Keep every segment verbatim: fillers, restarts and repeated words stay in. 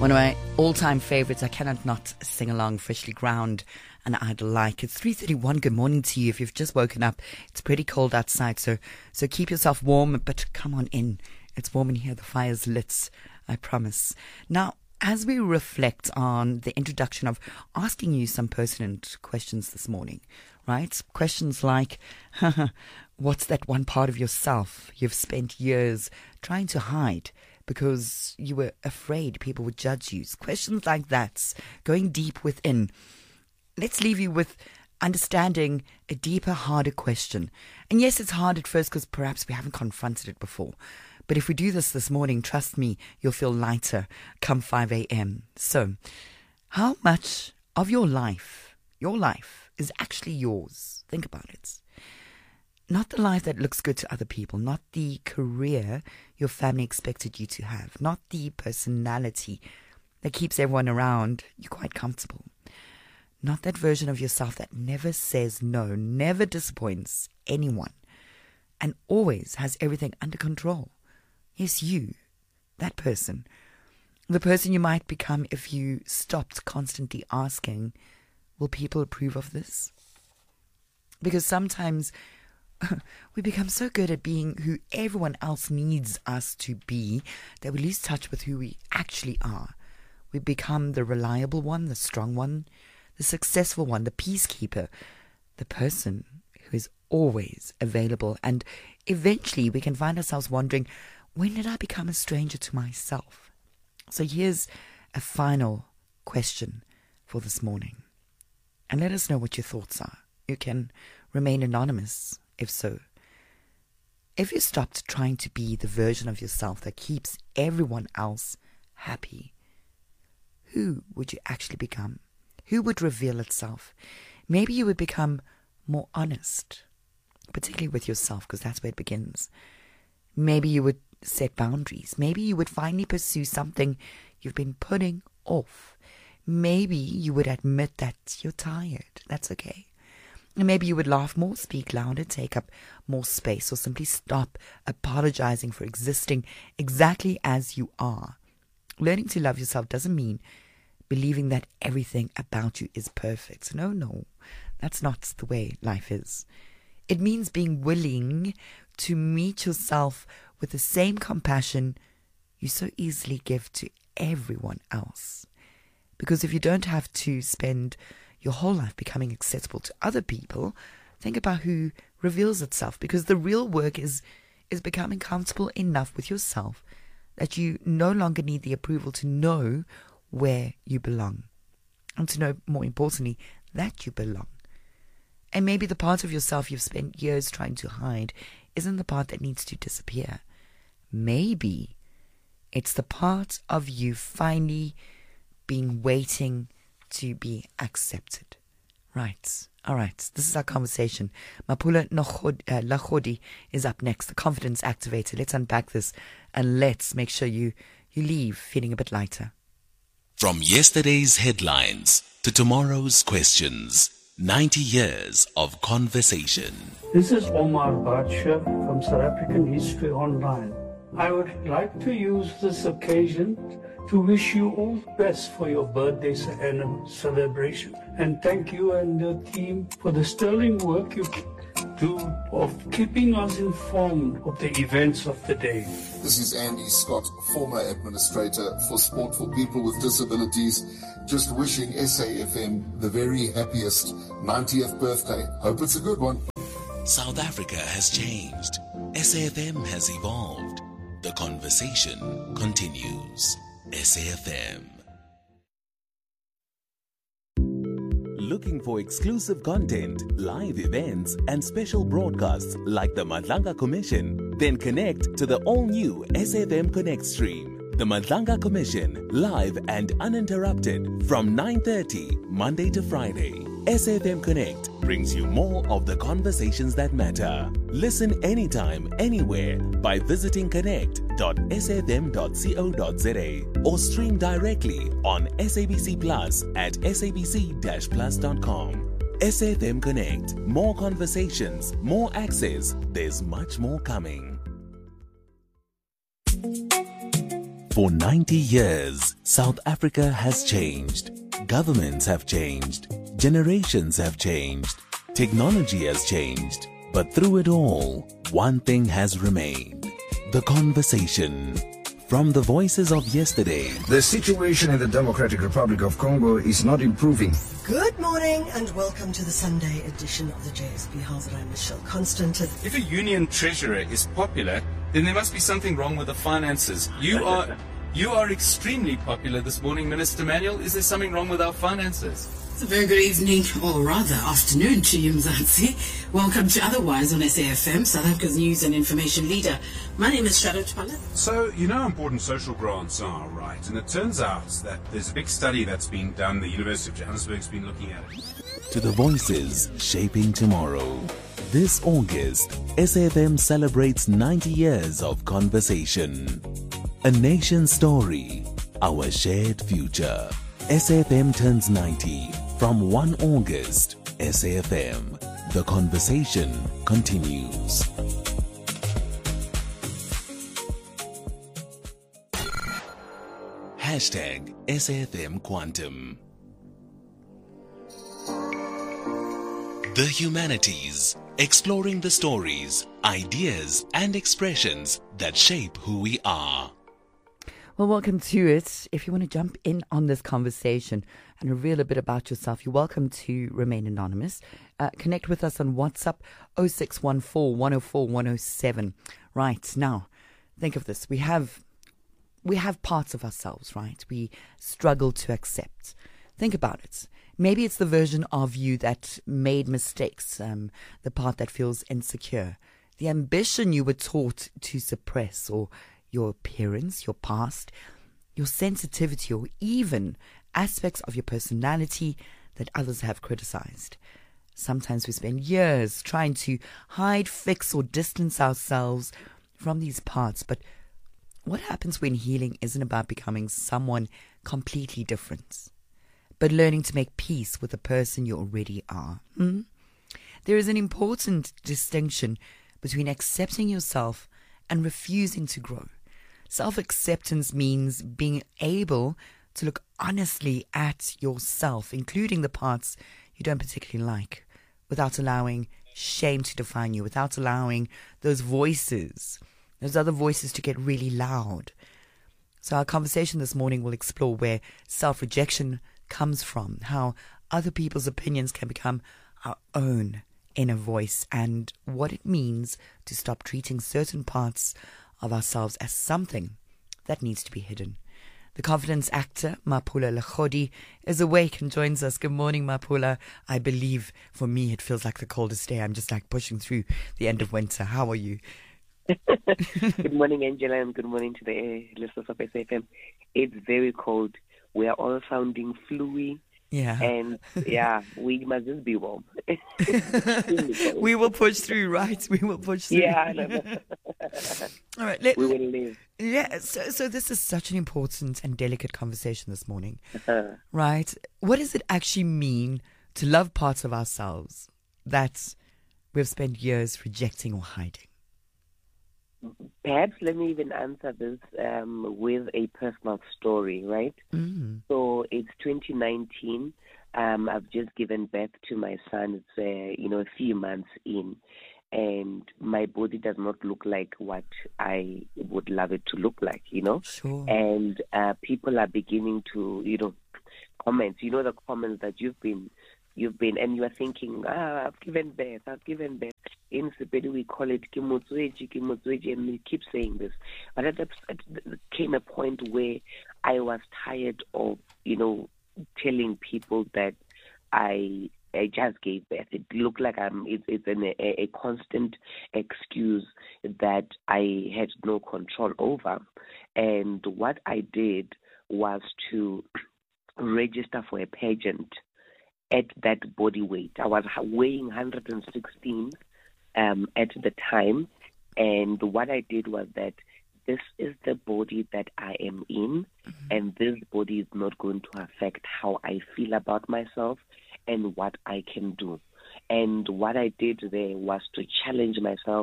One of my all-time favorites. I cannot not sing along. Freshly Ground and I'd Like. It's three thirty-one. Good morning to you. If you've just woken up, it's pretty cold outside, so so keep yourself warm, but come on in. It's warm in here. The fire's lit, I promise. Now, as we reflect on the introduction of asking you some pertinent questions this morning, right? Questions like, what's that one part of yourself you've spent years trying to hide because you were afraid people would judge you? Questions like that, going deep within. Let's leave you with understanding a deeper, harder question. And yes, it's hard at first because perhaps we haven't confronted it before. But if we do this this morning, trust me, you'll feel lighter come five a.m. So, how much of your life, your life, is actually yours? Think about it. Not the life that looks good to other people, not the career your family expected you to have, not the personality that keeps everyone around you quite comfortable. Not that version of yourself that never says no, never disappoints anyone, and always has everything under control. Yes, you, that person. The person you might become if you stopped constantly asking, will people approve of this? Because sometimes we become so good at being who everyone else needs us to be that we lose touch with who we actually are. We become the reliable one, the strong one, the successful one, the peacekeeper, the person who is always available. And eventually we can find ourselves wondering, when did I become a stranger to myself? So here's a final question for this morning. And let us know what your thoughts are. You can remain anonymous if so. If you stopped trying to be the version of yourself that keeps everyone else happy, who would you actually become? Who would reveal itself? Maybe you would become more honest, particularly with yourself, because that's where it begins. Maybe you would set boundaries. Maybe you would finally pursue something you've been putting off. Maybe you would admit that you're tired. That's okay. And maybe you would laugh more, speak louder, take up more space, or simply stop apologizing for existing exactly as you are. Learning to love yourself doesn't mean believing that everything about you is perfect. No, no, that's not the way life is. It means being willing to meet yourself with the same compassion you so easily give to everyone else. Because if you don't have to spend your whole life becoming accessible to other people, think about who reveals itself. Because the real work is, is becoming comfortable enough with yourself that you no longer need the approval to know where you belong. And to know, more importantly, that you belong. And maybe the part of yourself you've spent years trying to hide isn't the part that needs to disappear. Maybe it's the part of you finally being waiting to be accepted. Right. All right. This is our conversation. Mapula Lachodi is up next, the confidence activator. Let's unpack this and let's make sure you, you leave feeling a bit lighter. From yesterday's headlines to tomorrow's questions, ninety years of conversation. This is Omar Badsha from South African History Online. I would like to use this occasion to wish you all the best for your birthday celebration. And thank you and your team for the sterling work you do of keeping us informed of the events of the day. This is Andy Scott, former administrator for Sport for People with Disabilities, just wishing S A F M the very happiest ninetieth birthday. Hope it's a good one. South Africa has changed. S A F M has evolved. The conversation continues. S A F M. Looking for exclusive content, live events, and special broadcasts like the Madlanga Commission? Then connect to the all-new S A F M Connect stream. The Madlanga Commission, live and uninterrupted from nine thirty Monday to Friday. S A F M Connect brings you more of the conversations that matter. Listen anytime, anywhere by visiting connect dot s a f m dot co dot z a or stream directly on SABC Plus at s a b c dash plus dot com. S A F M Connect. More conversations, more access. There's much more coming. For ninety years, South Africa has changed. Governments have changed. Generations have changed. Technology has changed. But through it all, one thing has remained. The conversation. From the voices of yesterday. The situation in the Democratic Republic of Congo is not improving. Good morning and welcome to the Sunday edition of the J S B House. I'm Michelle Constant. If a union treasurer is popular, then there must be something wrong with the finances. You are you are extremely popular this morning, Minister Manuel. Is there something wrong with our finances? It's a very good evening, or rather afternoon to you, Mzansi. Welcome to Otherwise on S A F M, South Africa's news and information leader. My name is Charlotte Pala. So, you know how important social grants are, right? And it turns out that there's a big study that's been done, the University of Johannesburg's been looking at it. To the voices shaping tomorrow. This August, S A F M celebrates ninety years of conversation. A nation story, our shared future. S A F M turns ninety from first of August. S A F M. The conversation continues. Hashtag S A F M Quantum. The humanities, exploring the stories, ideas, and expressions that shape who we are. Well, welcome to it. If you want to jump in on this conversation and reveal a bit about yourself, you're welcome to remain anonymous. Uh, connect with us on WhatsApp oh six one four, one oh four, one oh seven. Right, now, think of this. We have we have parts of ourselves, right? We struggle to accept. Think about it. Maybe it's the version of you that made mistakes, um, the part that feels insecure, the ambition you were taught to suppress, or your appearance, your past, your sensitivity, or even aspects of your personality that others have criticized. Sometimes we spend years trying to hide, fix, or distance ourselves from these parts. But what happens when healing isn't about becoming someone completely different, but learning to make peace with the person you already are? Hmm? There is an important distinction between accepting yourself and refusing to grow. Self-acceptance means being able to look honestly at yourself, including the parts you don't particularly like, without allowing shame to define you, without allowing those voices, those other voices to get really loud. So our conversation this morning will explore where self-rejection comes from, how other people's opinions can become our own inner voice, and what it means to stop treating certain parts of ourselves as something that needs to be hidden. The confidence actor, Mapula Lekhodi, is awake and joins us. Good morning, Mapula. I believe for me it feels like the coldest day. I'm just like pushing through the end of winter. How are you? Good morning, Angela, and good morning to the listeners of S A F M. It's very cold. We are all sounding fluey. Yeah. And yeah, we must just be warm. We will push through, right? We will push through. Yeah, I know. All right. Let, we will live. Yeah. So, so this is such an important and delicate conversation this morning, uh-huh. right? What does it actually mean to love parts of ourselves that we've spent years rejecting or hiding? Perhaps let me even answer this um, with a personal story, right? Mm-hmm. So it's twenty nineteen. Um, I've just given birth to my son. It's uh, you know a few months in, and my body does not look like what I would love it to look like, you know. Sure. And uh, people are beginning to you know comment. You know the comments that you've been. You've been, and you are thinking, ah, I've given birth, I've given birth. In Sepedi, we call it Kimutsweji, Kimutsweji, and we keep saying this. But at that came a point where I was tired of, you know, telling people that I I just gave birth. It looked like I'm. It's it's an, a, a constant excuse that I had no control over. And what I did was to register for a pageant at that body weight. I was weighing one hundred sixteen um, at the time, and what I did was that this is the body that I am in, mm-hmm. and this body is not going to affect how I feel about myself and what I can do. And what I did there was to challenge myself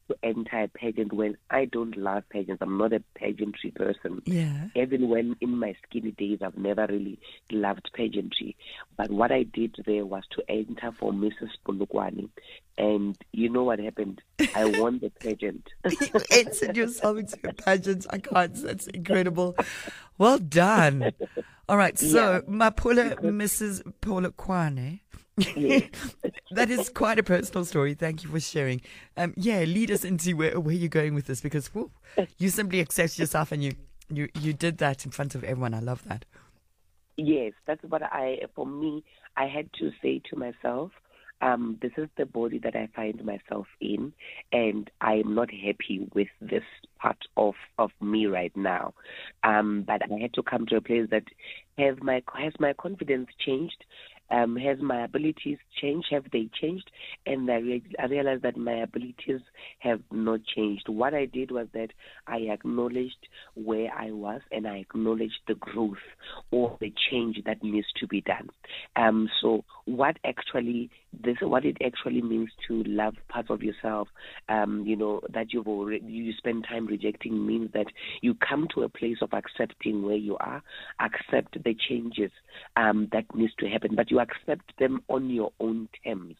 to enter a pageant when I don't love pageants. I'm not a pageantry person. Yeah. Even when in my skinny days, I've never really loved pageantry. But what I did there was to enter for Missus Polokwane. And you know what happened? I won the pageant. You entered yourself into a pageant. I can't. That's incredible. Well done. All right. So, yeah. Mapula, Missus Polokwane. Yes. That is quite a personal story. Thank you for sharing. Um, yeah, lead us into where, where you're going with this, because whoop, you simply accept yourself and you, you, you did that in front of everyone. I love that. Yes, that's what I, for me, I had to say to myself, um, this is the body that I find myself in, and I am not happy with this part of, of me right now. Um, but I had to come to a place that has my, has my confidence changed? Um, has my abilities changed? Have they changed? And I, re- I realized that my abilities have not changed. What I did was that I acknowledged where I was, and I acknowledged the growth or the change that needs to be done. Um, so what actually this, what it actually means to love parts of yourself, um, you know, that you've already you spend time rejecting, means that you come to a place of accepting where you are, accept the changes um, that needs to happen, but you accept them on your own terms.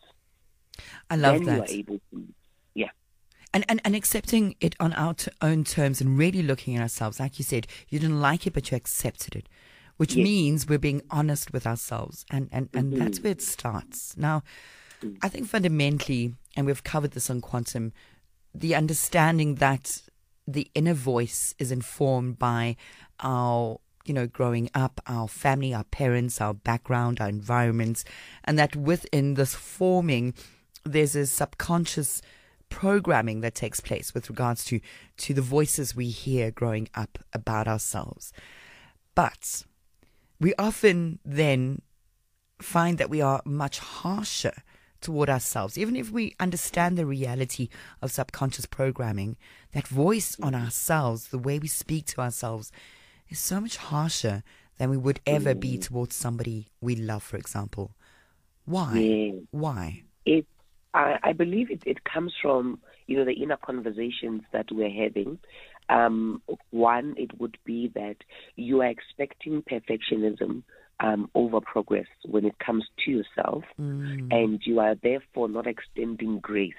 I love then that. You are able to, yeah. And, and and accepting it on our t- own terms and really looking at ourselves. Like you said, you didn't like it, but you accepted it, which yes. means we're being honest with ourselves. And, and, and mm-hmm. that's where it starts. Now, mm-hmm. I think fundamentally, and we've covered this on Quantum, the understanding that the inner voice is informed by our you know, growing up, our family, our parents, our background, our environments, and that within this forming, there's a subconscious programming that takes place with regards to, to the voices we hear growing up about ourselves. But we often then find that we are much harsher toward ourselves. Even if we understand the reality of subconscious programming, that voice on ourselves, the way we speak to ourselves, is so much harsher than we would ever be towards somebody we love, for example. Why? Yeah. Why? It, I, I believe it, it comes from, you know, the inner conversations that we're having. Um, one, it would be that you are expecting perfectionism um, over progress when it comes to yourself, mm. and you are therefore not extending grace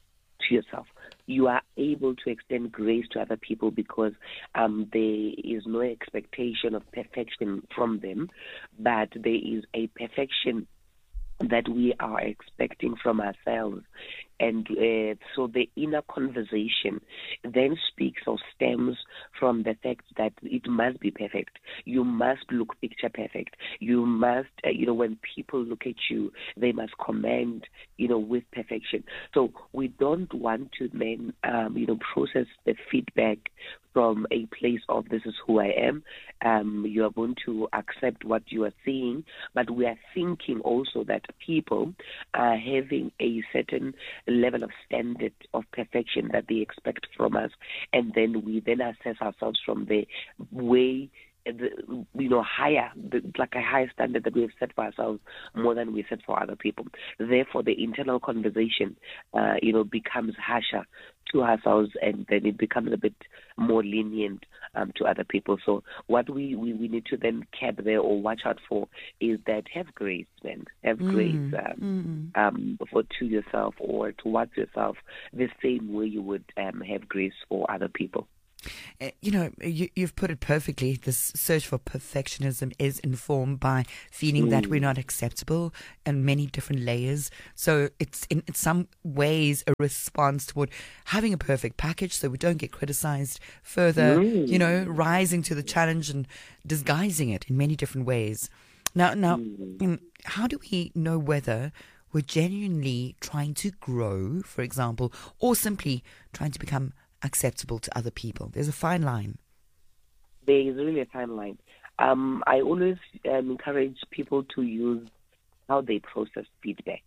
to yourself. You are able to extend grace to other people because um, there is no expectation of perfection from them, but there is a perfection that we are expecting from ourselves. And uh, so the inner conversation then speaks or stems from the fact that it must be perfect. You must look picture perfect. You must, uh, you know, when people look at you, they must comment, you know, with perfection. So we don't want to then, um, you know, process the feedback from a place of this is who I am. Um, you are going to accept what you are seeing, but we are thinking also that people are having a certain level of standard of perfection that they expect from us, and then we then assess ourselves from the way, the, you know, higher, the, like a higher standard that we have set for ourselves more than we set for other people. Therefore, the internal conversation, uh, you know, becomes harsher to ourselves, and then it becomes a bit more lenient um, to other people. So what we, we, we need to then cap there or watch out for is that have grace, man. Have mm, grace um, mm. um, for to yourself or towards yourself the same way you would um, have grace for other people. You know, you, you've put it perfectly. This search for perfectionism is informed by feeling mm. that we're not acceptable in many different layers. So it's in, in some ways a response toward having a perfect package so we don't get criticized further, mm. you know, rising to the challenge and disguising it in many different ways. Now, now, mm. how do we know whether we're genuinely trying to grow, for example, or simply trying to become acceptable to other people? There's a fine line. There is really a fine line. Um, I always um, encourage people to use how they process feedback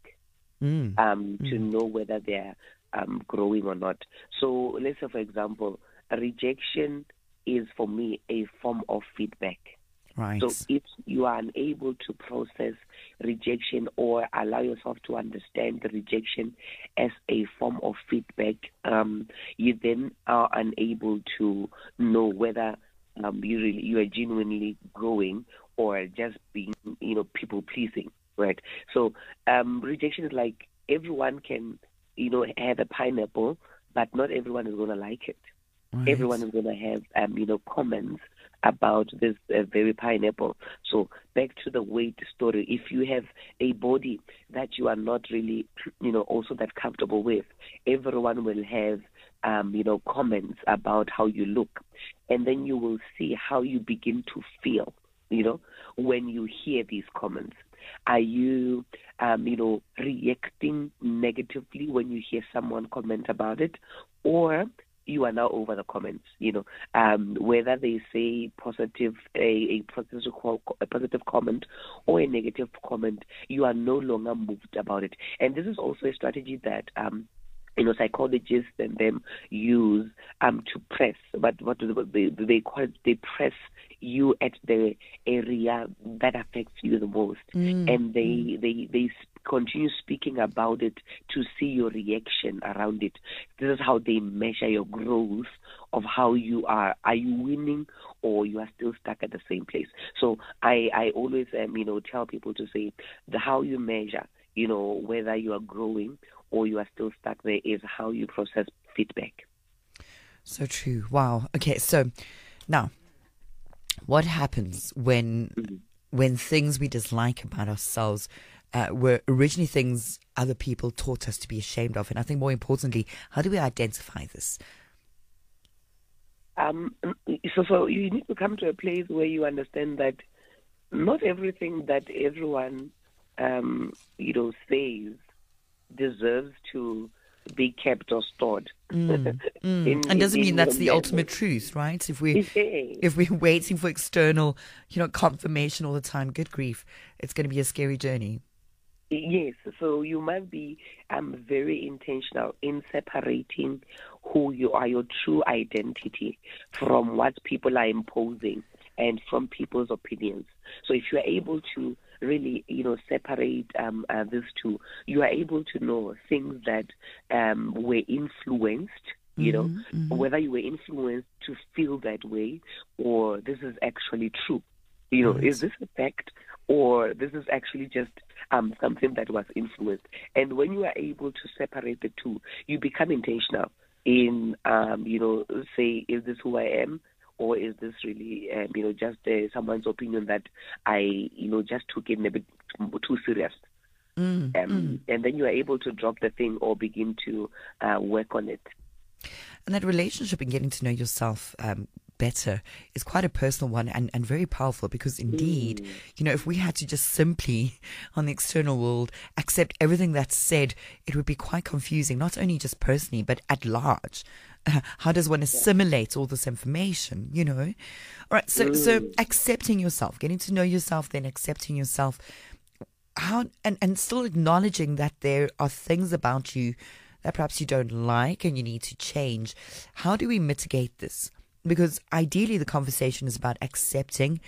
mm. Um, mm. to know whether they're um, growing or not. So let's say, for example, a rejection is for me a form of feedback. Right. So if you are unable to process rejection or allow yourself to understand the rejection as a form of feedback, um, you then are unable to know whether um, you really, you are genuinely growing or just being, you know, people pleasing, right? So um, rejection is like everyone can, you know, have a pineapple, but not everyone is going to like it. Right. Everyone is going to have, um, you know, comments about this uh, very pineapple. So back to the weight story. If you have a body that you are not really, you know, also that comfortable with, everyone will have, um, you know, comments about how you look. And then you will see how you begin to feel, you know, when you hear these comments. Are you, um, you know, reacting negatively when you hear someone comment about it? Or you are now over the comments, you know, um, whether they say positive, a, a positive, a positive comment or a negative comment, you are no longer moved about it. And this is also a strategy that, um, you know, psychologists and them use um, to press, but what do they, they call it? They press you at the area that affects you the most, mm. and they they they continue speaking about it to see your reaction around it. This is how they measure your growth of how you are. Are you winning or you are still stuck at the same place? So I I always um, you know tell people to say the how you measure, you know, whether you are growing or you are still stuck there is how you process feedback. So true. Wow. Okay, so now, what happens when mm-hmm. when things we dislike about ourselves uh, were originally things other people taught us to be ashamed of? And I think more importantly, how do we identify this? Um, so, so you need to come to a place where you understand that not everything that everyone, um, you know, says deserves to be kept or stored. Mm, mm. in, and doesn't in, mean that's the ultimate truth, right? If we if we're waiting for external, you know, confirmation all the time, good grief, it's going to be a scary journey. Yes, so you must be um, very intentional in separating who you are, your true identity, from what people are imposing and from people's opinions. So if you are able to really, you know, separate um, uh, these two, you are able to know things that um, were influenced, you know, mm-hmm, mm-hmm. whether you were influenced to feel that way or this is actually true. You know, right. Is this a fact or this is actually just um, something that was influenced? And when you are able to separate the two, you become intentional in, um, you know, say, is this who I am? Or is this really, um, you know, just uh, someone's opinion that I, you know, just took it a bit too serious? Mm, um, mm. And then you are able to drop the thing or begin to uh, work on it. And that relationship and getting to know yourself um, better is quite a personal one and, and very powerful, because indeed, mm. you know, if we had to just simply on the external world accept everything that's said, it would be quite confusing, not only just personally, but at large. Uh, how does one assimilate all this information, you know? All right, so, mm. so accepting yourself, getting to know yourself, then accepting yourself, how and, and still acknowledging that there are things about you that perhaps you don't like and you need to change. How do we mitigate this? Because ideally the conversation is about accepting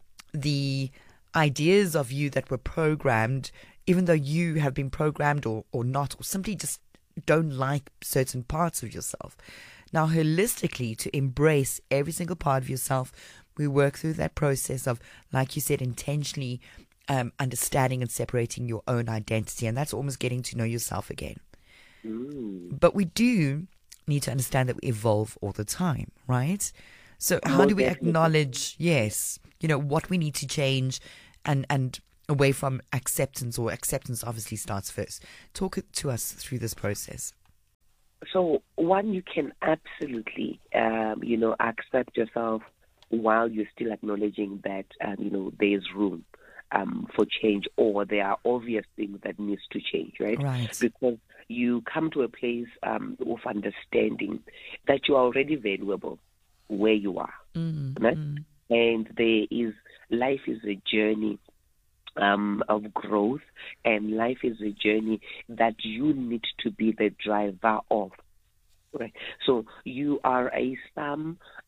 the ideas of you that were programmed, even though you have been programmed or, or not, or simply just don't like certain parts of yourself. Now, holistically, to embrace every single part of yourself, we work through that process of, like you said, intentionally um, understanding and separating your own identity. And that's almost getting to know yourself again. Mm. But we do need to understand that we evolve all the time, right? So how do we acknowledge, yes, you know, what we need to change and, and away from acceptance, or acceptance obviously starts first. Talk to us through this process. So one, you can absolutely, um, you know, accept yourself while you're still acknowledging that, um, you know, there's room um, for change, or there are obvious things that needs to change, right? Right. Because you come to a place um, of understanding that you are already valuable where you are, mm-hmm. right? Mm-hmm. And there is, life is a journey Um, of growth, and life is a journey that you need to be the driver of. Right? So you are a sum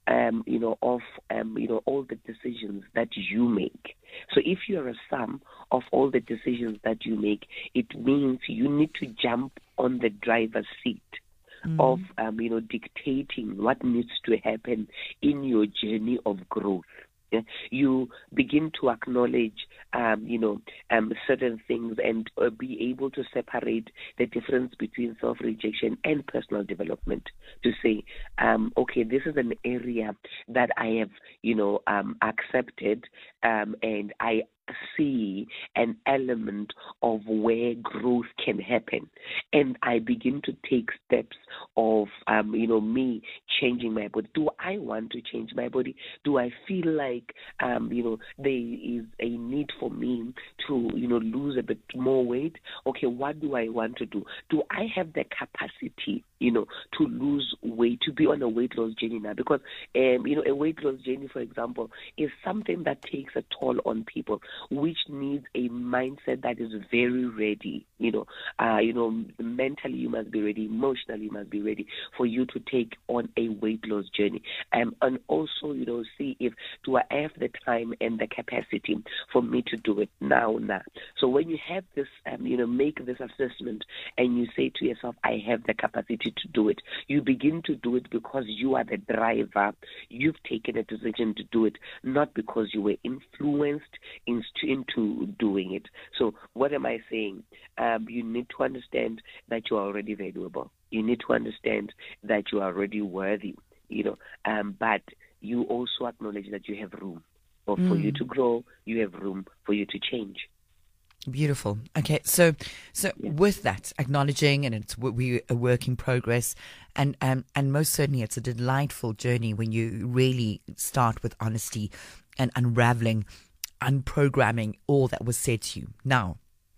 um, you know, of, um, you know, all the decisions that you make. So if you are a sum of all the decisions that you make, it means you need to jump on the driver's seat mm. of, um, you know, dictating what needs to happen in your journey of growth. Yeah? You begin to acknowledge, um, you know, um, certain things and uh, be able to separate the difference between self-rejection and personal development. To say, um, okay, this is an area that I have, you know, um, accepted, um, and I see an element of where growth can happen, and I begin to take steps of um, you know me changing my body. Do I want to change my body? Do I feel like um, you know there is a need for me to you know lose a bit more weight? Okay, what do I want to do? Do I have the capacity you know to lose weight, to be on a weight loss journey now? Because um, you know a weight loss journey, for example, is something that takes a toll on people, which needs a mindset that is very ready. You know, uh, you know, mentally you must be ready, emotionally you must be ready for you to take on a weight loss journey. Um, and also, you know, see if do I have the time and the capacity for me to do it now, now. So when you have this, um, you know, make this assessment and you say to yourself, I have the capacity to do it. You begin to do it because you are the driver. You've taken a decision to do it, not because you were influenced in into doing it. So what am I saying? Um, you need to understand that you are already valuable. You need to understand that you are already worthy, you know, um, but you also acknowledge that you have room for, mm. for you to grow. You have room for you to change. Beautiful. Okay, so so yeah. with that, acknowledging, and it's we a work in progress, and um, and most certainly it's a delightful journey when you really start with honesty and unraveling, unprogramming all that was said to you. Now,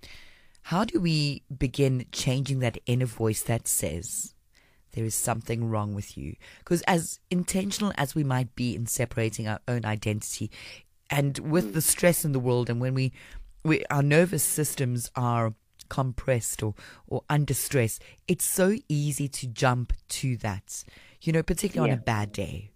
how do we begin changing that inner voice that says there is something wrong with you? Because as intentional as we might be in separating our own identity, and with the stress in the world, and when we, we our nervous systems are compressed or, or under stress, it's so easy to jump to that, you know, particularly yeah. on a bad day.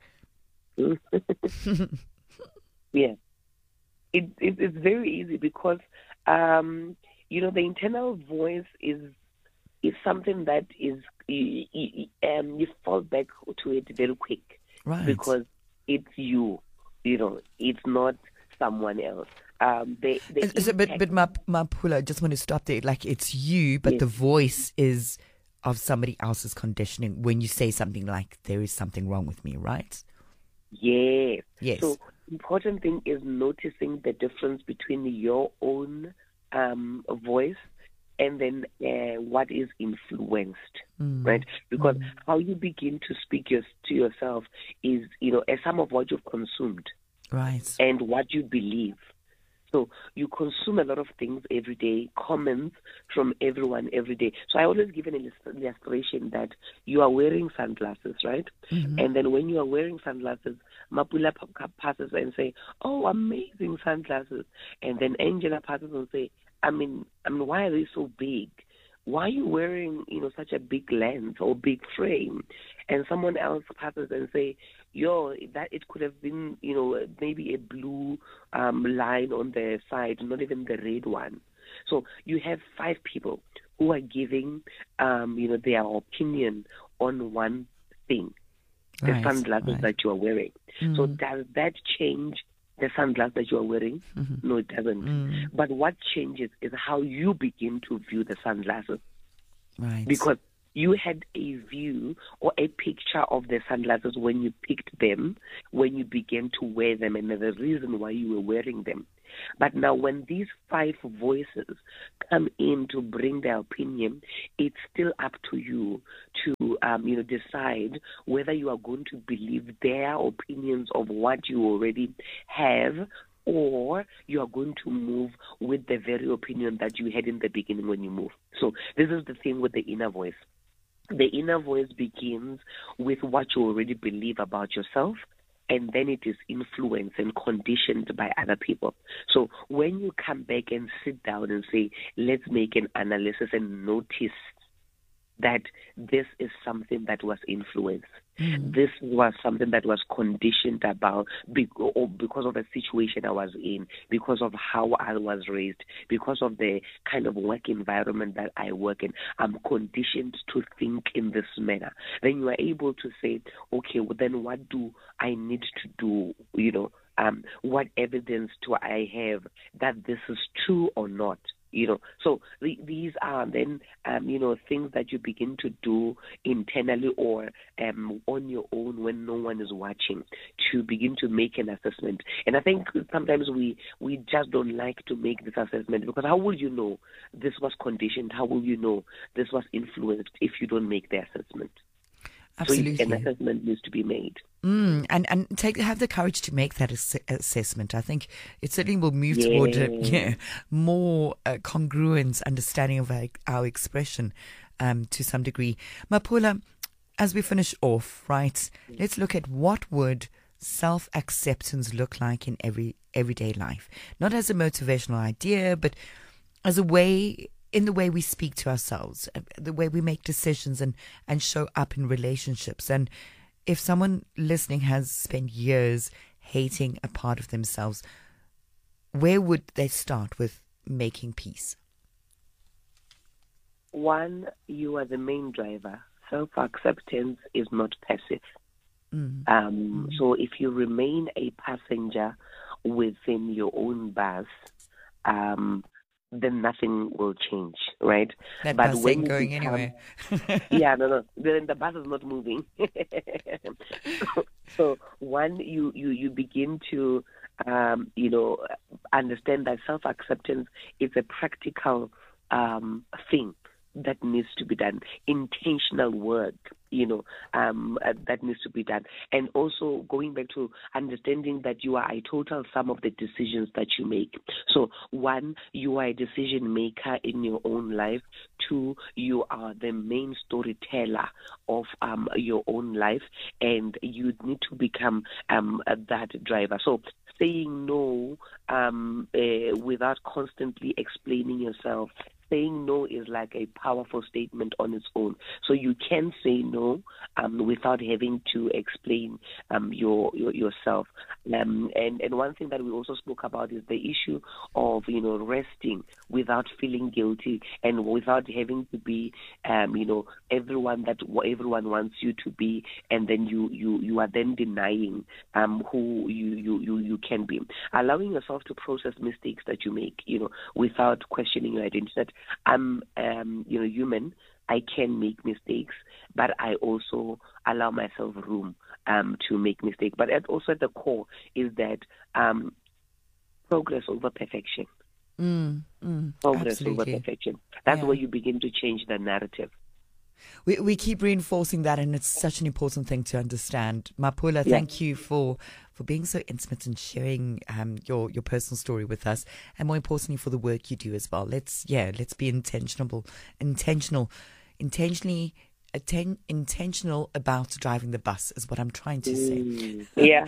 yeah. It, it, it's very easy because, um, you know, the internal voice is is something that is, you, you, um, you fall back to it very quick. Right. Because it's you, you know, it's not someone else. Um, they, they is it, but but Mapula, I just want to stop there. Like, it's you, but yes. the voice is of somebody else's conditioning when you say something like, there is something wrong with me, right? Yes. Yes. So important thing is noticing the difference between your own um, voice and then uh, what is influenced, mm. right? Because mm. how you begin to speak your, to yourself is, you know, a sum of what you've consumed, right, and what you believe. So you consume a lot of things every day, comments from everyone every day. So I always give an illustration that you are wearing sunglasses, right? Mm-hmm. And then when you are wearing sunglasses, Mapula passes and say, oh, amazing sunglasses. And then Angela passes and say, I mean, I mean, why are they so big? Why are you wearing, you know, such a big lens or big frame? And someone else passes and say, yo, that it could have been, you know, maybe a blue um, line on the side, not even the red one. So you have five people who are giving, um, you know, their opinion on one thing, the right, sunglasses right. that you are wearing. Mm. So does that change the sunglasses that you are wearing? Mm-hmm. No, it doesn't. Mm. But what changes is how you begin to view the sunglasses. Right. Because you had a view or a picture of the sunglasses when you picked them, when you began to wear them, and the reason why you were wearing them. But now when these five voices come in to bring their opinion, it's still up to you to um, you know, decide whether you are going to believe their opinions of what you already have, or you are going to move with the very opinion that you had in the beginning when you moved. So this is the thing with the inner voice. The inner voice begins with what you already believe about yourself, and then it is influenced and conditioned by other people. So when you come back and sit down and say, let's make an analysis and notice that this is something that was influenced, Mm. This was something that was conditioned about be- or because of a situation I was in, because of how I was raised, because of the kind of work environment that I work in. I'm conditioned to think in this manner. Then you are able to say, okay, well, then what do I need to do? You know, um, what evidence do I have that this is true or not? You know, so the, these are then, um, you know, things that you begin to do internally or um, on your own when no one is watching to begin to make an assessment. And I think sometimes we, we just don't like to make this assessment because how will you know this was conditioned? How will you know this was influenced if you don't make the assessment? Absolutely. So an assessment needs to be made. Mm, and and take have the courage to make that ass- assessment. I think it certainly will move yeah. toward a, yeah, more uh, congruent understanding of our, our expression um, to some degree. Mapula, as we finish off, right, let's look at what would self-acceptance look like in every everyday life. Not as a motivational idea, but as a way... in the way we speak to ourselves, the way we make decisions and, and show up in relationships. And if someone listening has spent years hating a part of themselves, where would they start with making peace? One, you are the main driver. Self-acceptance is not passive. Mm. Um, mm. So if you remain a passenger within your own bus, um, then nothing will change, right? That but bus when ain't going become, anywhere. yeah, no, no. Then the bus is not moving. so, so one, you, you, you begin to, um, you know, understand that self-acceptance is a practical um, thing that needs to be done, intentional work, you know, um, uh, that needs to be done. And also going back to understanding that you are a total sum of the decisions that you make. So one, you are a decision maker in your own life. Two, you are the main storyteller of um, your own life, and you need to become um, that driver. So saying no um, uh, without constantly explaining yourself. Saying no is like a powerful statement on its own. So you can say no um, without having to explain um, your, your yourself. Um, and, and one thing that we also spoke about is the issue of, you know, resting without feeling guilty and without having to be, um, you know, everyone that everyone wants you to be, and then you, you, you are then denying um, who you, you, you, you can be. Allowing yourself to process mistakes that you make, you know, without questioning your identity. I'm, um, you know, human. I can make mistakes, but I also allow myself room um, to make mistakes. But at, also at the core is that um, progress over perfection. Mm, mm, progress absolutely. over perfection. That's yeah. where you begin to change the narrative. We we keep reinforcing that, and it's such an important thing to understand. Mapula, yeah. thank you for, for being so intimate and sharing um, your, your personal story with us, and more importantly, for the work you do as well. Let's yeah, let's be intentional, intentional, intentionally, atten- intentional about driving the bus is what I'm trying to say. Mm, yeah.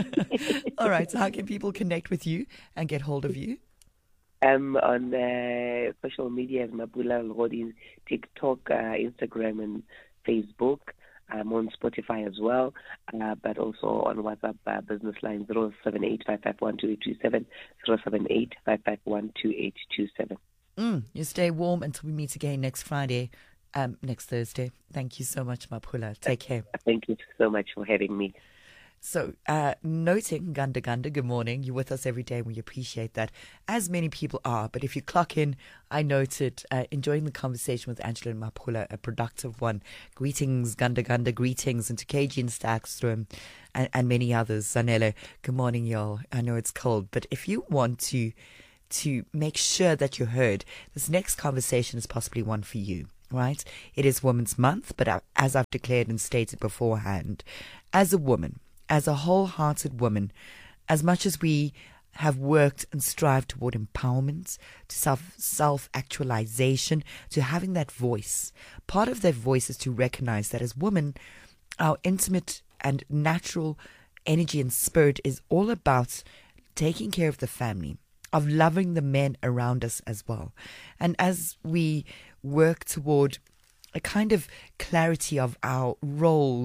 All right. So, how can people connect with you and get hold of you? Um, on uh, social media as Mapula Lgodi, TikTok, uh, Instagram, and Facebook. I'm on Spotify as well, uh, but also on WhatsApp uh, business line zero seven eight five five one two eight two seven, zero seven eight five five one two eight two seven. Mm, you stay warm until we meet again next Friday, um, next Thursday. Thank you so much, Mapula. Take care. Thank you so much for having me. So, uh, noting Ganda Ganda, good morning. You're with us every day and we appreciate that, as many people are. But if you clock in, I noted uh, enjoying the conversation with Angela and Mapula, a productive one. Greetings, Ganda Ganda, greetings, and to K G and Stackstrom and, and many others. Zanele, good morning, y'all. I know it's cold, but if you want to to make sure that you're heard, this next conversation is possibly one for you. Right? It is Women's Month, but as I've declared and stated beforehand, as a woman, as a wholehearted woman, as much as we have worked and strived toward empowerment, to self, self-actualization, to having that voice, part of that voice is to recognize that as women, our intimate and natural energy and spirit is all about taking care of the family, of loving the men around us as well. And as we work toward a kind of clarity of our roles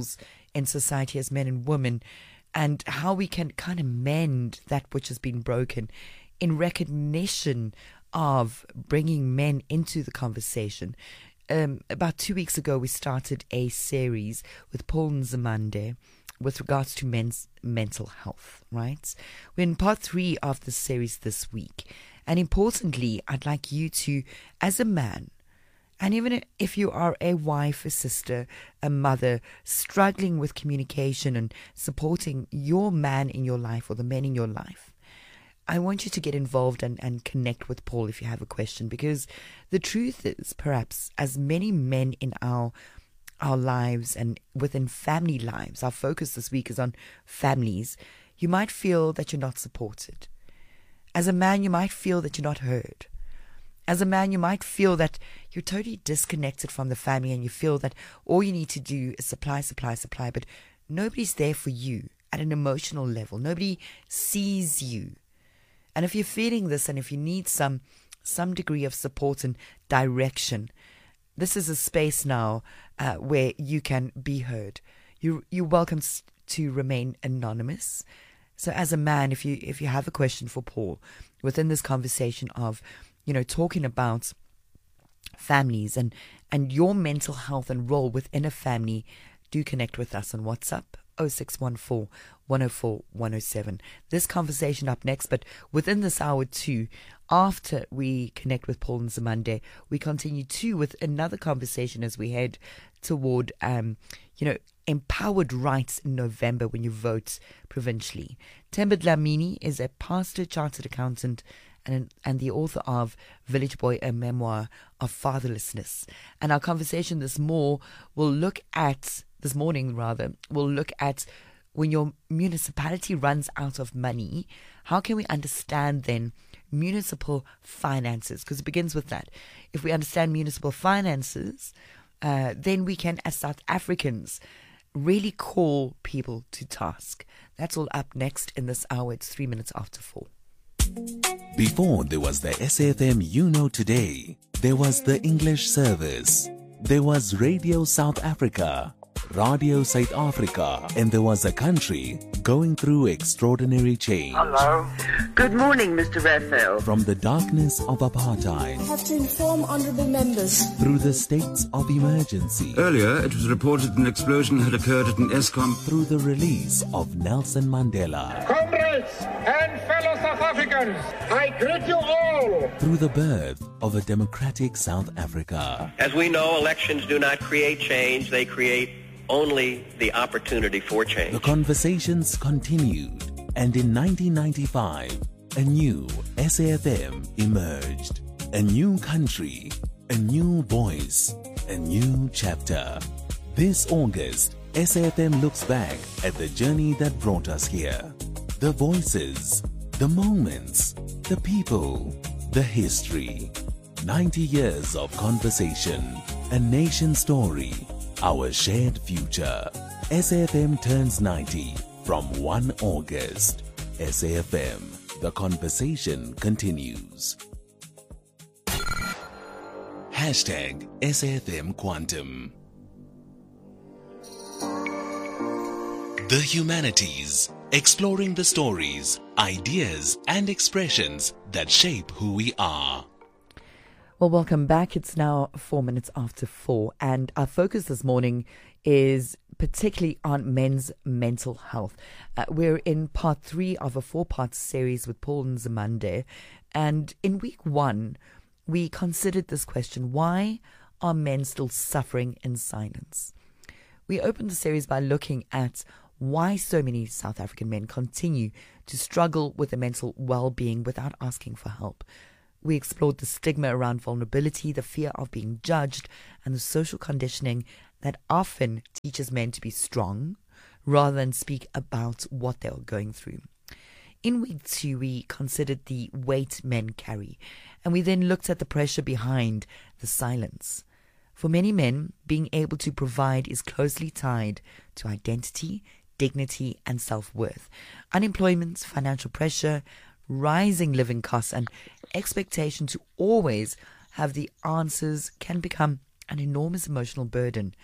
in society as men and women, and how we can kind of mend that which has been broken in recognition of bringing men into the conversation. Um, about two weeks ago, we started a series with Paul Nzimande with regards to men's mental health, right? We're in part three of the series this week. And importantly, I'd like you to, as a man, and even if you are a wife, a sister, a mother, struggling with communication and supporting your man in your life or the men in your life, I want you to get involved and, and connect with Paul if you have a question, because the truth is, perhaps, as many men in our our lives and within family lives, our focus this week is on families, you might feel that you're not supported. As a man, you might feel that you're not heard. As a man, you might feel that you're totally disconnected from the family and you feel that all you need to do is supply, supply, supply, but nobody's there for you at an emotional level. Nobody sees you. And if you're feeling this and if you need some some degree of support and direction, this is a space now uh, where you can be heard. You, you're welcome to remain anonymous. So as a man, if you if you have a question for Paul within this conversation of, you know, talking about families and, and your mental health and role within a family, do connect with us on WhatsApp, oh six one four, one oh four, one oh seven. This conversation up next, but within this hour too, after we connect with Paul Nzimande, we continue too with another conversation as we head toward, um, you know, empowered rights in November when you vote provincially. Themba Dlamini is a pastor, chartered accountant, and and the author of Village Boy, a memoir of fatherlessness. And our conversation this more will look at, this morning rather, will look at when your municipality runs out of money, how can we understand then municipal finances? Because it begins with that. If we understand municipal finances, uh, then we can, as South Africans, really call people to task. That's all up next in this hour. It's three minutes after four. Before there was the S A F M You Know Today, there was the English service, there was Radio South Africa, Radio South Africa, and there was a country going through extraordinary change. Hello. Good morning, Mister Raphael. From the darkness of apartheid, I have to inform honourable members. Through the states of emergency. Earlier, it was reported an explosion had occurred at an ESCOM. Through the release of Nelson Mandela. Comrades and fellow South Africans, I greet you all. Through the birth of a democratic South Africa. As we know, elections do not create change, they create only the opportunity for change. The conversations continued, and in nineteen ninety-five, a new S A F M emerged. A new country, a new voice, a new chapter. This August, S A F M looks back at the journey that brought us here. The voices, the moments, the people, the history. ninety years of conversation, a nation story, our shared future. S A F M turns ninety from first of August. S A F M, the conversation continues. Hashtag S A F M Quantum. The Humanities, exploring the stories, ideas, and expressions that shape who we are. Well, welcome back. It's now four minutes after four, and our focus this morning is particularly on men's mental health. Uh, we're in part three of a four-part series with Paul Nzimande, and in week one, we considered this question: why are men still suffering in silence? We opened the series by looking at why so many South African men continue to struggle with their mental well-being without asking for help. We explored the stigma around vulnerability, the fear of being judged, and the social conditioning that often teaches men to be strong rather than speak about what they are going through. In week two, we considered the weight men carry, and we then looked at the pressure behind the silence. For many men, being able to provide is closely tied to identity, dignity, and self-worth. Unemployment, financial pressure, rising living costs, and expectation to always have the answers can become an enormous emotional burden.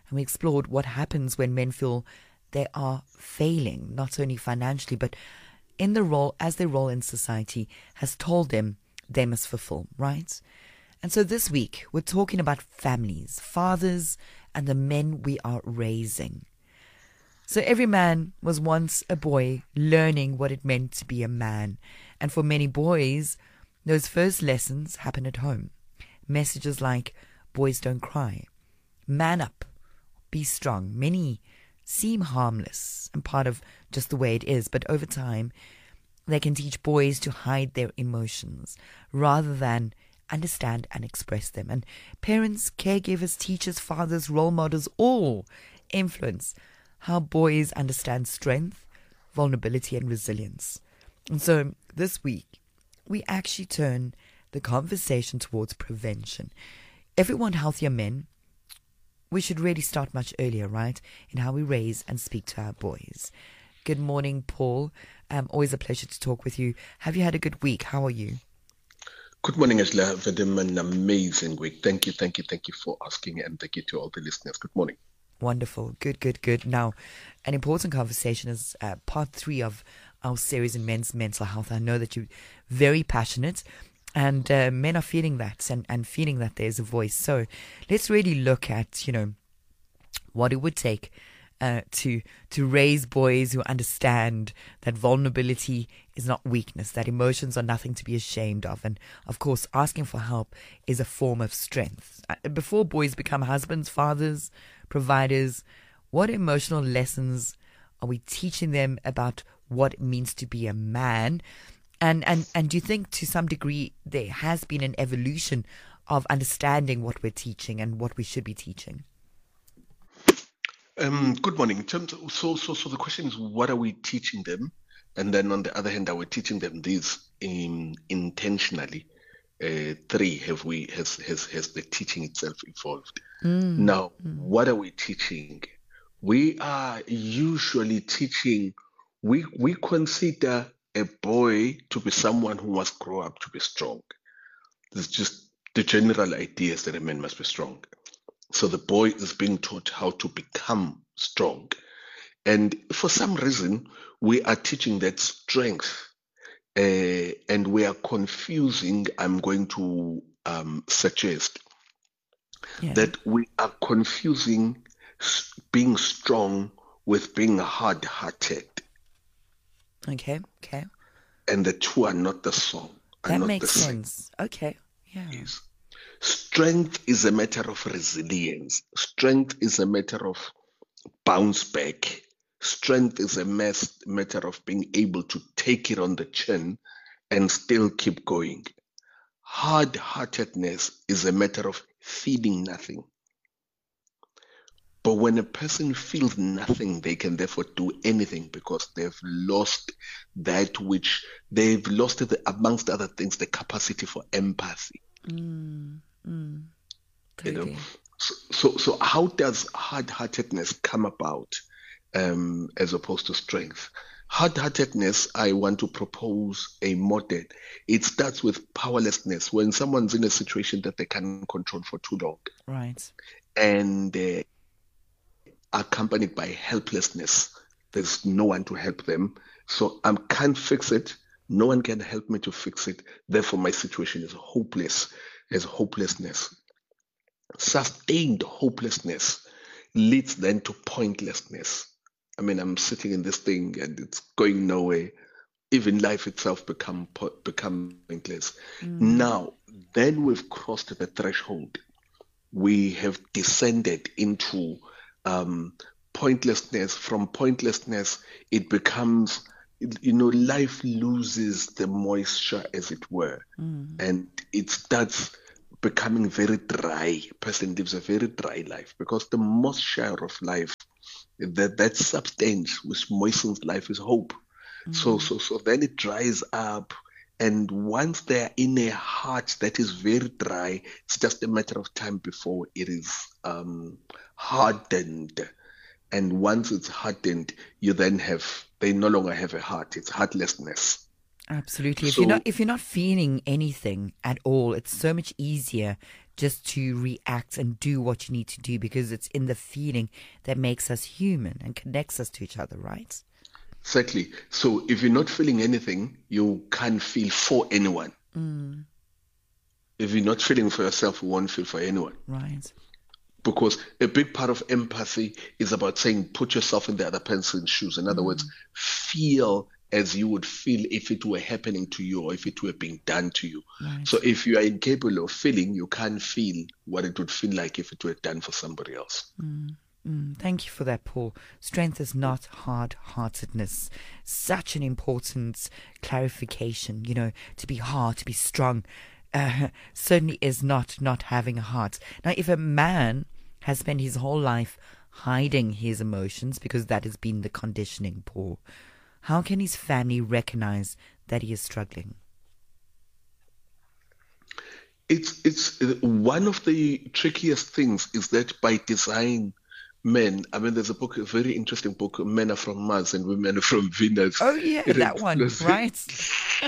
And we explored what happens when men feel they are failing, not only financially, but in the role, as their role in society has told them they must fulfill, right? And so this week, we're talking about families, fathers, and the men we are raising. So every man was once a boy learning what it meant to be a man. And for many boys, those first lessons happen at home. Messages like, boys don't cry, man up, be strong. Many seem harmless and part of just the way it is, but over time, they can teach boys to hide their emotions rather than understand and express them. And parents, caregivers, teachers, fathers, role models all influence how boys understand strength, vulnerability, and resilience. And so this week, we actually turn the conversation towards prevention. If we want healthier men, we should really start much earlier, right, in how we raise and speak to our boys. Good morning, Paul. Um, always a pleasure to talk with you. Have you had a good week? How are you? Good morning, Angela. I've had an amazing week. Thank you, thank you, thank you for asking, and thank you to all the listeners. Good morning. Wonderful. Good, good, good. Now, an important conversation is uh, part three of our series in men's mental health. I know that you're very passionate, and uh, men are feeling that and, and feeling that there's a voice. So let's really look at, you know, what it would take uh, to to raise boys who understand that vulnerability is not weakness, that emotions are nothing to be ashamed of. And, of course, asking for help is a form of strength. Before boys become husbands, fathers, providers, what emotional lessons are we teaching them about what it means to be a man? And, and, and do you think to some degree there has been an evolution of understanding what we're teaching and what we should be teaching? Um, good morning. In terms of, so, so, so the question is, what are we teaching them? And then on the other hand, are we teaching them this in, intentionally? Uh, three, have we has, has has the teaching itself evolved? Mm. Now, mm. what are we teaching? We are usually teaching. We we consider a boy to be someone who must grow up to be strong. It's just the general idea is that a man must be strong. So the boy is being taught how to become strong. And for some reason, we are teaching that strength. Uh, and we are confusing, I'm going to um, suggest, yeah. that we are confusing being strong with being hard-hearted. Okay, okay. And the two are not the same. That makes sense. Okay, yeah. Yes. Strength is a matter of resilience. Strength is a matter of bounce back. Strength is a matter of being able to take it on the chin and still keep going. Hard-heartedness is a matter of feeling nothing. But when a person feels nothing, they can therefore do anything because they've lost that which they've lost, the, amongst other things, the capacity for empathy. Mm, mm, totally. You know? So, so, so how does hard-heartedness come about? Um, as opposed to strength. Hard-heartedness, I want to propose a model. It starts with powerlessness. When someone's in a situation that they can't control for too long. Right. And uh, accompanied by helplessness. There's no one to help them. So I can't fix it. No one can help me to fix it. Therefore, my situation is hopeless, as hopelessness. Sustained hopelessness leads then to pointlessness. I mean, I'm sitting in this thing and it's going nowhere. Even life itself become become pointless. Mm. Now, then we've crossed the threshold. We have descended into um, pointlessness. From pointlessness, it becomes, you know, life loses the moisture, as it were, mm. and it starts becoming very dry. A person lives a very dry life because the moisture of life, that that substance which moistens life, is hope. Mm-hmm. So so so then it dries up, and once they're in a heart that is very dry, it's just a matter of time before it is um, hardened. And once it's hardened, you then have they no longer have a heart. It's heartlessness. Absolutely. If So- you're not if you're not feeling anything at all, it's so much easier just to react and do what you need to do, because it's in the feeling that makes us human and connects us to each other, right? Exactly. So if you're not feeling anything, you can't feel for anyone. Mm. If you're not feeling for yourself, you won't feel for anyone. Right. Because a big part of empathy is about saying, put yourself in the other person's shoes. In other Mm. words, feel as you would feel if it were happening to you or if it were being done to you. Right. So if you are incapable of feeling, you can't feel what it would feel like if it were done for somebody else. Mm. Mm, thank you for that, Paul. Strength is not hard-heartedness. Such an important clarification, you know, to be hard, to be strong, uh, certainly is not not having a heart. Now, if a man has spent his whole life hiding his emotions, because that has been the conditioning, Paul, how can his family recognize that he is struggling? It's, it's uh, one of the trickiest things is that by design, men, I mean, there's a book, a very interesting book, Men Are From Mars and Women Are From Venus. Oh, yeah, It that one, explores- right?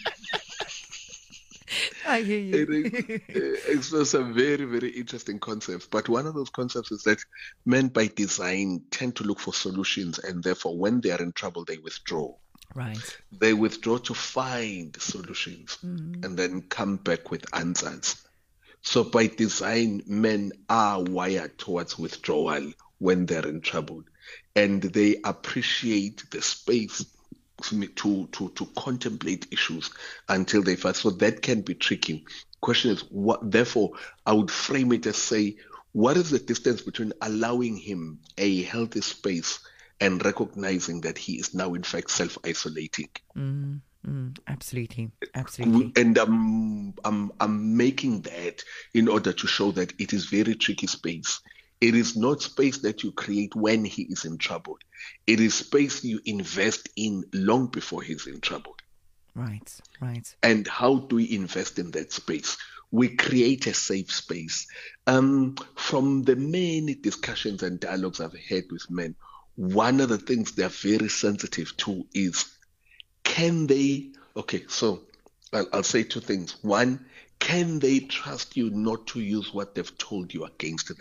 I hear you. It ex- uh, explores some very, very interesting concepts. But one of those concepts is that men by design tend to look for solutions, and therefore when they are in trouble, they withdraw. Right. They withdraw to find solutions Mhm. and then come back with answers. So by design, men are wired towards withdrawal when they're in trouble, and they appreciate the space to, to, to contemplate issues until they find. So that can be tricky. Question is, what? Therefore, I would frame it as say, what is the distance between allowing him a healthy space and recognizing that he is now in fact self-isolating? Mm, mm, absolutely, absolutely. And I'm, I'm, I'm making that in order to show that it is very tricky space. It is not space that you create when he is in trouble. It is space you invest in long before he's in trouble. Right, right. And how do we invest in that space? We create a safe space. Um, from the many discussions and dialogues I've had with men, one of the things they're very sensitive to is, can they, okay, so I'll, I'll say two things. One, can they trust you not to use what they've told you against them?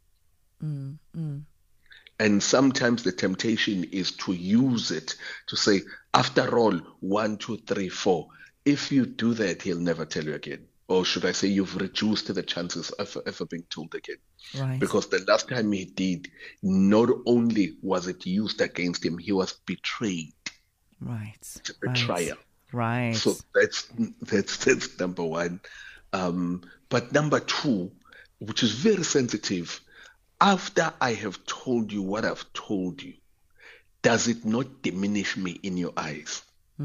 Mm, mm. And sometimes the temptation is to use it to say, after all, one, two, three, four. If you do that, he'll never tell you again. Or should I say, you've reduced the chances of ever being told again. Right. Because the last time he did, not only was it used against him, he was betrayed. Right. It's a betrayal. Right. So that's that's that's number one. Um, but number two, which is very sensitive, after I have told you what I've told you, does it not diminish me in your eyes?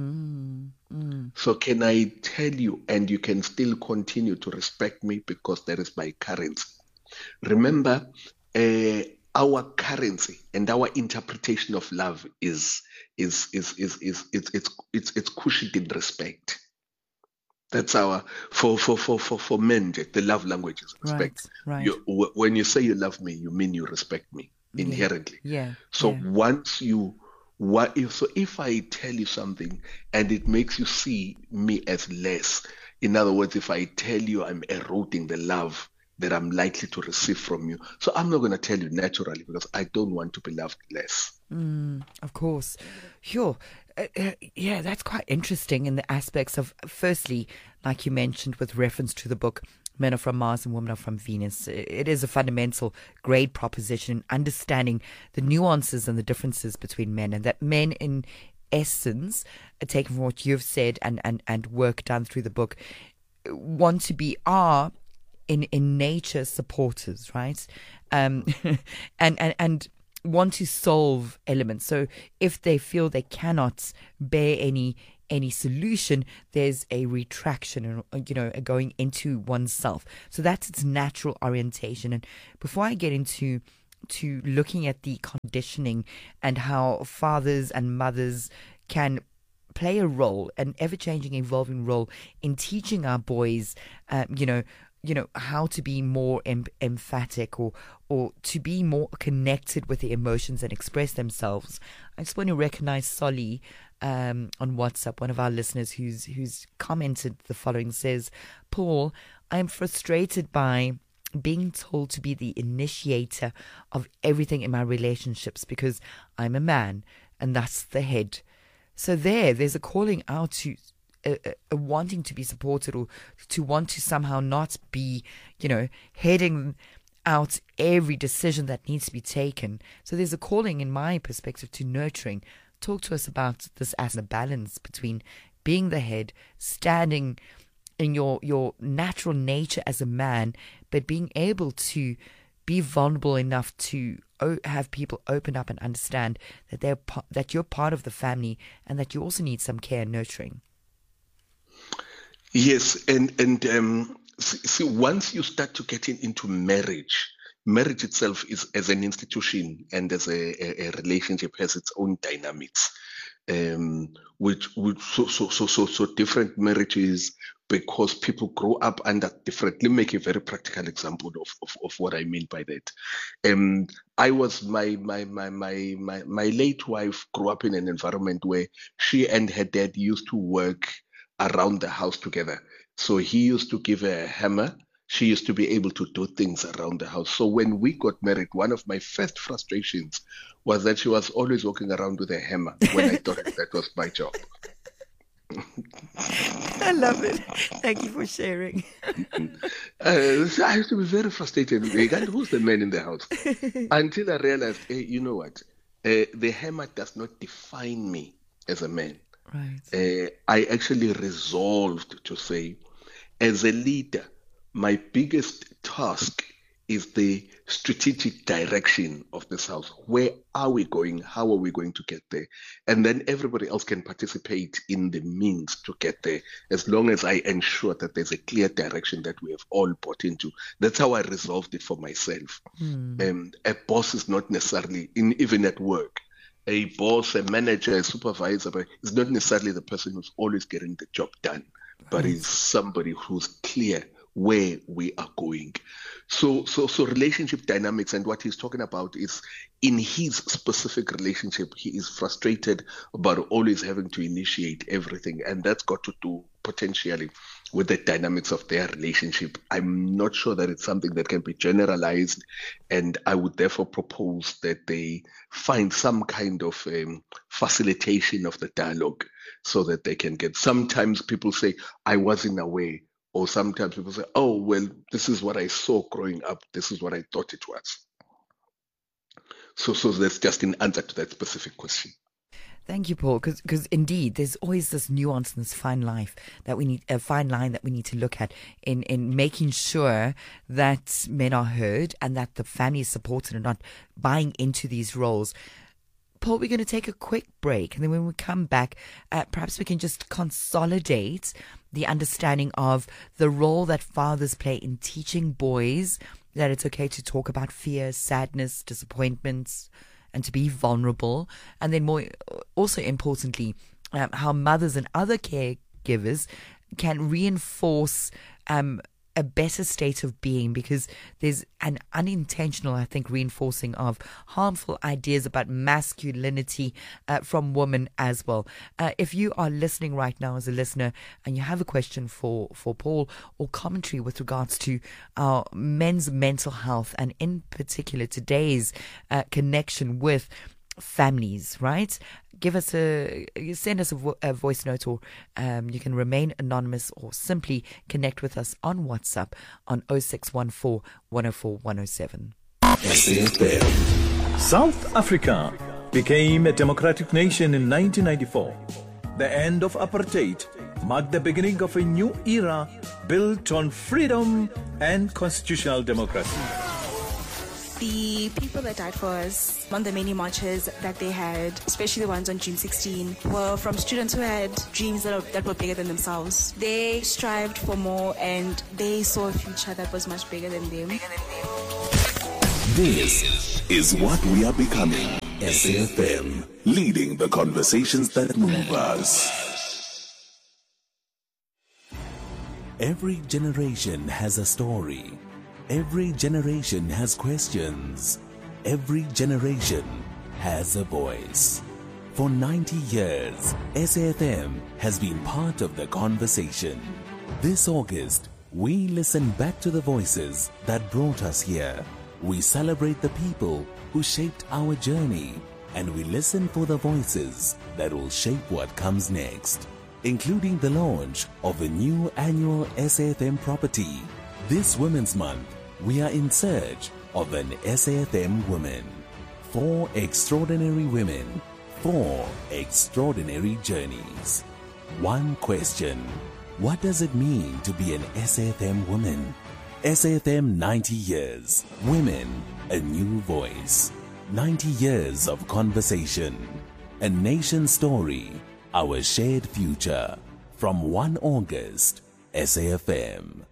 Mm, mm. So can I tell you and you can still continue to respect me because that is my currency? Remember, uh, our currency and our interpretation of love is is is is is it's it's it's it's cushioned in respect. That's our for for for for for men. The love language is respect. Right, right. You, w- when you say you love me, you mean you respect me inherently. Yeah. So yeah. once you what if so if I tell you something and it makes you see me as less, in other words, if I tell you I'm eroding the love that I'm likely to receive from you, so I'm not going to tell you naturally because I don't want to be loved less. Mm, of course. Sure. Uh, uh, yeah, that's quite interesting in the aspects of, firstly, like you mentioned with reference to the book, Men Are From Mars and Women Are From Venus. It is a fundamental, great proposition, understanding the nuances and the differences between men, and that men in essence, taken from what you've said and, and, and work done through the book, want to be, are in, in nature supporters, right? Um, and, and, and want to solve elements. So if they feel they cannot bear any any solution, there's a retraction, you know, a going into oneself. So that's its natural orientation. And before I get into to looking at the conditioning and how fathers and mothers can play a role, an ever-changing, evolving role in teaching our boys, uh, you know, you know, how to be more em- emphatic or or to be more connected with their emotions and express themselves. I just want to recognize Solly um, on WhatsApp, one of our listeners who's who's commented the following, says, Paul, I am frustrated by being told to be the initiator of everything in my relationships because I'm a man and that's the head. So there, there's a calling out to a, a, a wanting to be supported or to want to somehow not be, you know, heading out every decision that needs to be taken. So there's a calling, in my perspective, to nurturing. Talk to us about this as a balance between being the head, standing in your your natural nature as a man, but being able to be vulnerable enough to o- have people open up and understand that they're pa- that you're part of the family and that you also need some care and nurturing. Yes, and and um, see, once you start to get in, into marriage, marriage itself is as an institution and as a, a, a relationship has its own dynamics, um, which which so so so so so different marriages, because people grow up under different. Let me make a very practical example of, of, of what I mean by that. Um, I was my my my my my my late wife grew up in an environment where she and her dad used to work around the house together. So he used to give her a hammer. She used to be able to do things around the house. So when we got married, one of my first frustrations was that she was always walking around with a hammer when I thought that was my job. I love it. Thank you for sharing. uh, so I used to be very frustrated. Who's the man in the house? Until I realized, hey, you know what? Uh, the hammer does not define me as a man. Right. Uh, I actually resolved to say, as a leader, my biggest task is the strategic direction of this house. Where are we going? How are we going to get there? And then everybody else can participate in the means to get there, as long as I ensure that there's a clear direction that we have all bought into. That's how I resolved it for myself. Hmm. Um, a boss is not necessarily, in, even at work, a boss, a manager, a supervisor, but is not necessarily the person who's always getting the job done, but is somebody who's clear where we are going. So, so, so relationship dynamics, and what he's talking about is in his specific relationship, he is frustrated about always having to initiate everything, and that's got to do potentially with the dynamics of their relationship. I'm not sure that it's something that can be generalized, and I would therefore propose that they find some kind of um, facilitation of the dialogue so that they can get. Sometimes people say, I wasn't aware. Or sometimes people say, oh, well, this is what I saw growing up. This is what I thought it was. So so that's just an answer to that specific question. Thank you, Paul, because indeed there's always this nuance and this fine life that we need, a fine line that we need to look at in, in making sure that men are heard and that the family is supported and not buying into these roles. Paul, we're going to take a quick break, and then when we come back, uh, perhaps we can just consolidate the understanding of the role that fathers play in teaching boys that it's okay to talk about fear, sadness, disappointments, and to be vulnerable. And then more, also importantly, um, how mothers and other caregivers can reinforce um, a better state of being, because there's an unintentional, I think, reinforcing of harmful ideas about masculinity uh, from women as well. Uh, if you are listening right now as a listener and you have a question for, for Paul or commentary with regards to our men's mental health, and in particular today's uh, connection with families, right? Give us a, send us a, vo- a voice note, or um, you can remain anonymous, or simply connect with us on WhatsApp on oh six one four, one oh four, one oh seven. South Africa became a democratic nation in nineteen ninety-four. The end of apartheid marked the beginning of a new era built on freedom and constitutional democracy. The people that died for us on the many marches that they had, especially the ones on June sixteenth, were from students who had dreams that, are, that were bigger than themselves. They strived for more, and they saw a future that was much bigger than them. This is what we are becoming. S A F M, leading the conversations that move us. Every generation has a story. Every generation has questions. Every generation has a voice. For ninety years, S A F M has been part of the conversation. This August, we listen back to the voices that brought us here. We celebrate the people who shaped our journey, and we listen for the voices that will shape what comes next, including the launch of a new annual S A F M property. This Women's Month, we are in search of an S A F M woman. Four extraordinary women, four extraordinary journeys. One question: what does it mean to be an S A F M woman? S A F M ninety years. Women, a new voice. ninety years of conversation. A nation story. Our shared future. From first of August, S A F M.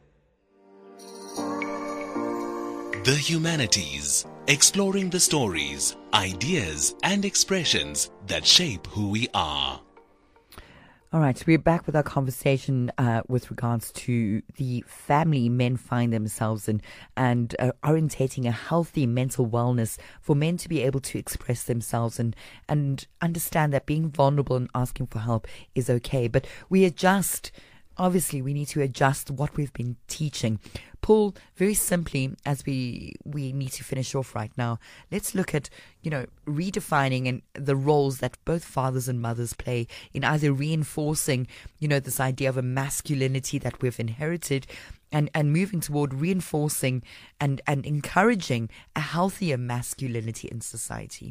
The Humanities. Exploring the stories, ideas, and expressions that shape who we are. All right, so we're back with our conversation uh, with regards to the family men find themselves in and uh, orientating a healthy mental wellness for men to be able to express themselves and, and understand that being vulnerable and asking for help is okay. But we adjust. Obviously, we need to adjust what we've been teaching. Paul, very simply, as we we need to finish off right now, let's look at, you know, redefining and the roles that both fathers and mothers play in either reinforcing, you know, this idea of a masculinity that we've inherited and, and moving toward reinforcing and, and encouraging a healthier masculinity in society.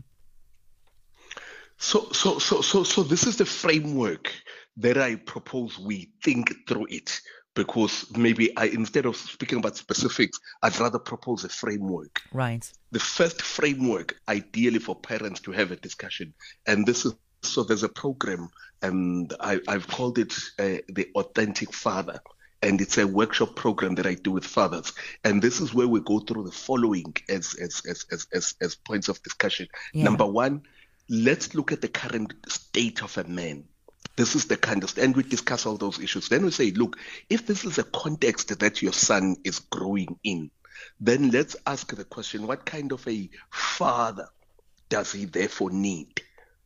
So, so, so, so, so this is the framework that I propose we think through it, because maybe I, instead of speaking about specifics, I'd rather propose a framework. Right. The first framework, ideally for parents to have a discussion, and this is, so there's a program, and I, I've called it uh, the Authentic Father. And it's a workshop program that I do with fathers. And this is where we go through the following as, as, as, as, as, as points of discussion. Yeah. Number one, let's look at the current state of a man. This is the kind of, and we discuss all those issues. Then we say, look, if this is a context that your son is growing in, then let's ask the question, what kind of a father does he therefore need?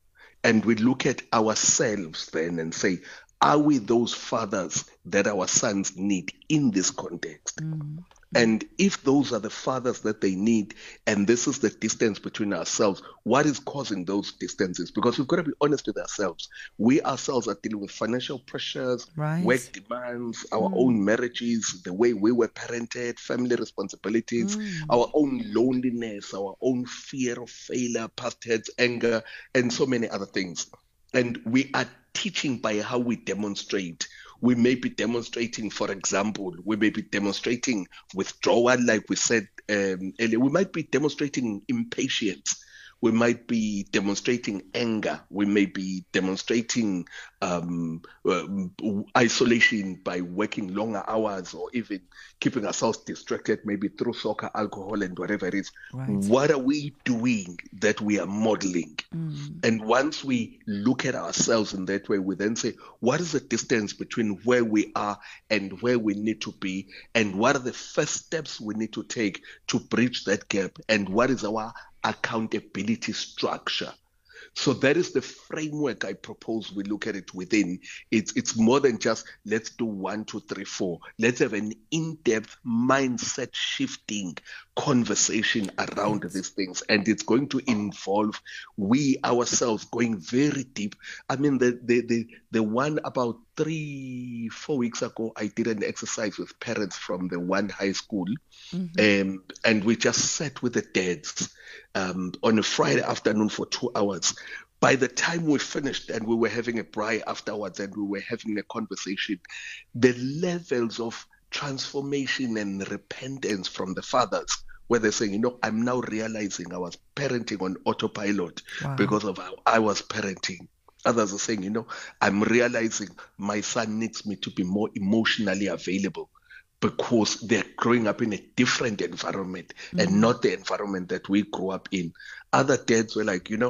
And we look at ourselves then and say, are we those fathers that our sons need in this context? Mm-hmm. And if those are the fathers that they need, and this is the distance between ourselves, what is causing those distances? Because we've got to be honest with ourselves. We ourselves are dealing with financial pressures, right. work demands, our mm. own marriages, the way we were parented, family responsibilities, mm. our own loneliness, our own fear of failure, past hurts, anger, and so many other things. And we are teaching by how we demonstrate. We may be demonstrating, for example, we may be demonstrating withdrawal, like we said um, earlier. We might be demonstrating impatience. We might be demonstrating anger. We may be demonstrating um, uh, isolation by working longer hours or even keeping ourselves distracted, maybe through soccer, alcohol, and whatever it is. Right. What are we doing that we are modeling? Mm. And once we look at ourselves in that way, we then say, what is the distance between where we are and where we need to be? And what are the first steps we need to take to bridge that gap? And what is our accountability structure? So that is the framework I propose we look at it within. It's it's more than just let's do one, two, three, four. Let's have an in-depth mindset shifting conversation around these things. And it's going to involve we ourselves going very deep. I mean, the the the, the one about three, four weeks ago, I did an exercise with parents from the one high school. Mm-hmm. Um, and we just sat with the dads um, on a Friday afternoon for two hours. By the time we finished and we were having a braai afterwards and we were having a conversation, the levels of transformation and repentance from the fathers, where they're saying, you know, I'm now realizing I was parenting on autopilot wow. because of how I was parenting. Others are saying, you know, I'm realizing my son needs me to be more emotionally available because they're growing up in a different environment mm-hmm. and not the environment that we grew up in. Other dads were like, you know,